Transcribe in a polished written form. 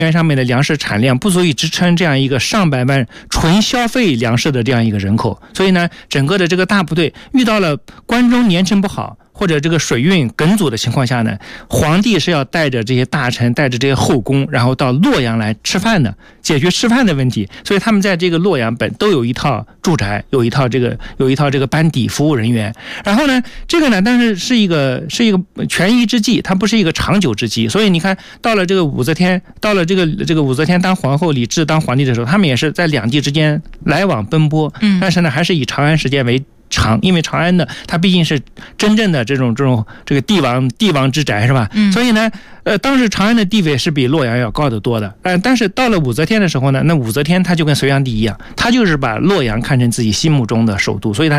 原上面的粮食产量不足以支撑这样一个上百万纯消费粮食的这样一个人口，所以呢，整个的这个大部队遇到了关中年成不好或者这个水运梗阻的情况下呢，皇帝是要带着这些大臣，带着这些后宫，然后到洛阳来吃饭的，解决吃饭的问题。所以他们在这个洛阳本都有一套住宅，有一套这个班底服务人员。然后呢，这个呢，但是是一个权宜之计，它不是一个长久之计。所以你看，到了这个武则天，到了这个武则天当皇后，李治当皇帝的时候，他们也是在两地之间来往奔波，但是呢，还是以长安时间为长，因为长安呢，它毕竟是真正的这个帝王之宅，是吧？所以呢，当时长安的地位是比洛阳要高得多的。但是到了武则天的时候呢，那武则天她就跟隋炀帝一样，她就是把洛阳看成自己心目中的首都，所以她